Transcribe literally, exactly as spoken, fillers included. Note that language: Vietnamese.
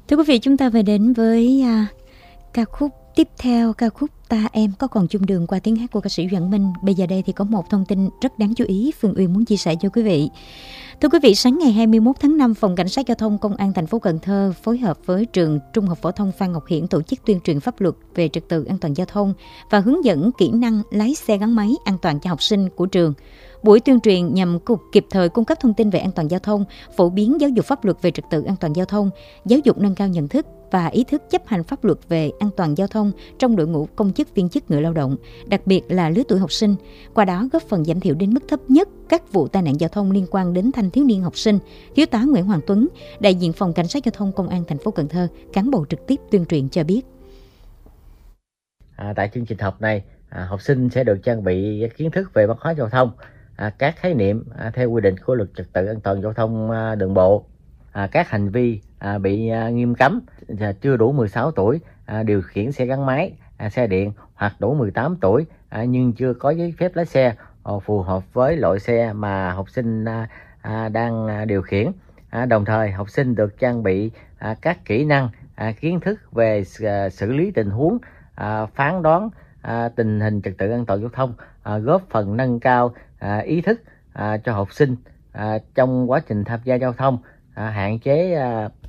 Thưa quý vị, chúng ta về đến với à, ca khúc tiếp theo, ca khúc Ta Em Có Còn Chung Đường qua tiếng hát của ca sĩ Doãn Minh. Bây giờ đây thì có một thông tin rất đáng chú ý Phương Uyên muốn chia sẻ cho quý vị. Thưa quý vị, sáng ngày hai mươi mốt tháng năm, Phòng Cảnh sát Giao thông Công an thành phố Cần Thơ phối hợp với trường Trung học phổ thông Phan Ngọc Hiển tổ chức tuyên truyền pháp luật về trật tự an toàn giao thông và hướng dẫn kỹ năng lái xe gắn máy an toàn cho học sinh của trường. Buổi tuyên truyền nhằm kịp thời cung cấp thông tin về an toàn giao thông, phổ biến giáo dục pháp luật về trật tự an toàn giao thông, giáo dục nâng cao nhận thức và ý thức chấp hành pháp luật về an toàn giao thông trong đội ngũ công chức viên chức người lao động, đặc biệt là lứa tuổi học sinh, qua đó góp phần giảm thiểu đến mức thấp nhất các vụ tai nạn giao thông liên quan đến thanh thiếu niên học sinh. Thiếu tá Nguyễn Hoàng Tuấn, đại diện Phòng Cảnh sát Giao thông Công an thành phố Cần Thơ, cán bộ trực tiếp tuyên truyền cho biết. À, tại chương trình học này, à, học sinh sẽ được trang bị kiến thức về văn hóa giao thông, à, các khái niệm à, theo quy định của luật trật tự an toàn giao thông à, đường bộ, à, các hành vi à, bị à, nghiêm cấm, à, chưa đủ mười sáu tuổi à, điều khiển xe gắn máy, à, xe điện hoặc đủ mười tám tuổi à, nhưng chưa có giấy phép lái xe à, phù hợp với loại xe mà học sinh à, à, đang à, điều khiển. À, đồng thời học sinh được trang bị à, các kỹ năng, à, kiến thức về à, xử lý tình huống, à, phán đoán à, tình hình trật tự an toàn giao thông, à, góp phần nâng cao à, ý thức à, cho học sinh à, trong quá trình tham gia giao thông, à, hạn chế à,